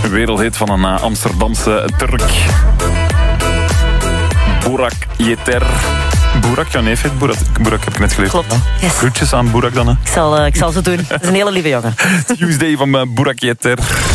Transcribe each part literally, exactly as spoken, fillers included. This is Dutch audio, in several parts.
wereldhit van een uh, Amsterdamse Turk. Burak Yeter. Burak, jouw neef heet Burak. Burak heb ik net gelezen. Klopt. Yes. Groetjes aan Burak dan. Hè. Ik zal, uh, ik zal ze doen. Dat is een hele lieve jongen. Tuesday van uh, Burak Yeter.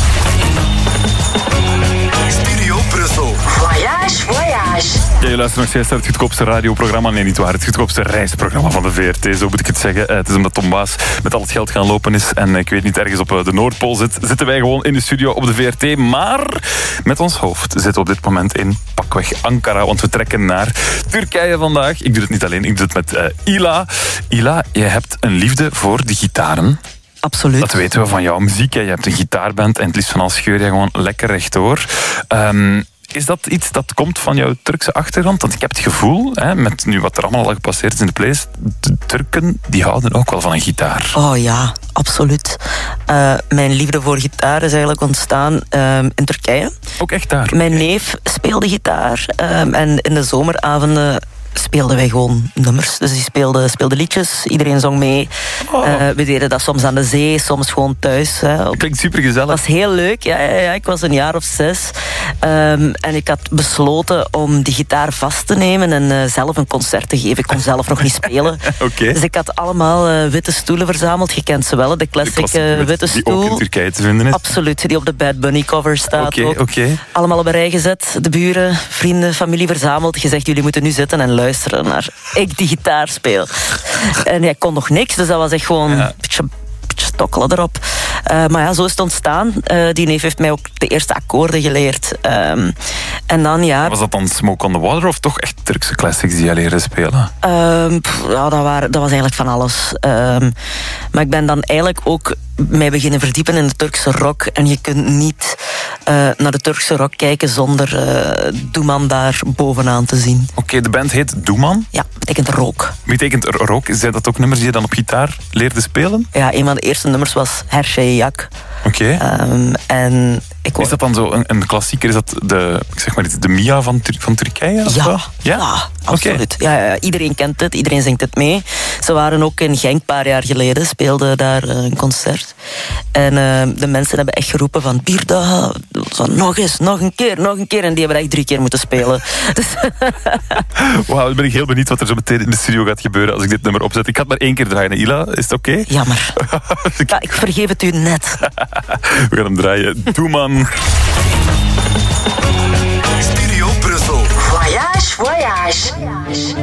Studio Brussel. Voyage, voyage. Ja, je luistert nog steeds naar het goedkoopste radioprogramma. Nee, niet waar. Het goedkoopste reisprogramma van de V R T. Zo moet ik het zeggen. Uh, het is omdat Tom Waas met al het geld gaan lopen is. En uh, ik weet niet, ergens op uh, de Noordpool zit. Zitten wij gewoon in de studio op de V R T. Maar met ons hoofd zitten we op dit moment in pakweg Ankara. Want we trekken naar Turkije vandaag. Ik doe het niet alleen. Ik doe het met uh, Ila. Ila, je hebt een liefde voor de gitaren. Absoluut. Dat weten we van jouw muziek. Hè. Je hebt een gitaarband en het liefst van al scheur je gewoon lekker rechtdoor. Um, Is dat iets dat komt van jouw Turkse achtergrond? Want ik heb het gevoel, hè, met nu wat er allemaal al gepasseerd is in de playlist, de Turken die houden ook wel van een gitaar. Oh ja, absoluut. Uh, mijn liefde voor gitaar is eigenlijk ontstaan uh, in Turkije. Ook echt daar? Mijn neef speelde gitaar. Uh, en in de zomeravonden speelden wij gewoon nummers. Dus die speelden, speelden liedjes, iedereen zong mee. Oh. Uh, we deden dat soms aan de zee, soms gewoon thuis. Hè. Dat klinkt supergezellig. Dat was heel leuk. Ja, ja, ja. Ik was een jaar of zes. Um, en ik had besloten om die gitaar vast te nemen en uh, zelf een concert te geven. Ik kon zelf nog niet spelen. Okay. Dus ik had allemaal uh, witte stoelen verzameld. Je kent ze wel, de classic uh, witte stoel. Die ook in Turkije te vinden is. Absoluut, die op de Bad Bunny cover staat. Oké, okay, oké. Okay. Allemaal op een rij gezet. De buren, vrienden, familie verzameld. Gezegd, jullie moeten nu zitten en luisteren naar ik die gitaar speel. En ik kon nog niks, dus dat was echt gewoon ja. een beetje, beetje stokkelen erop. Uh, maar ja, zo is het ontstaan. Uh, die neef heeft mij ook de eerste akkoorden geleerd. Um, en dan, ja... Was dat dan Smoke on the Water of toch echt Turkse classics die jij leren spelen? Um, pff, ja, dat, waren, dat was eigenlijk van alles. Um, maar ik ben dan eigenlijk ook mij beginnen verdiepen in de Turkse rock. En je kunt niet uh, naar de Turkse rock kijken zonder uh, Duman daar bovenaan te zien. Oké, okay, de band heet Duman? Ja, betekent rook. Betekent rook? Zijn dat ook nummers die je dan op gitaar leerde spelen? Ja, een van de eerste nummers was Her Şey Yak. Oké. Okay. Um, en ik is dat dan zo een, een klassieker? Is dat de, ik zeg maar iets, de Mia van, Tur- van Turkije? Ja, ja? ja, absoluut. Okay. Ja, ja, iedereen kent het, iedereen zingt het mee. Ze waren ook in Genk een paar jaar geleden, speelden daar uh, een concert. En uh, de mensen hebben echt geroepen van Birda, van nog eens, nog een keer, nog een keer. En die hebben echt drie keer moeten spelen. Dus wauw, dan ben ik heel benieuwd wat er zo meteen in de studio gaat gebeuren als ik dit nummer opzet. Ik ga het maar één keer draaien, Ila. Is het oké? Okay? Jammer. Ja, ik vergeef het u net. We gaan hem draaien. Doe man. Studio Brussel. Voyage, voyage.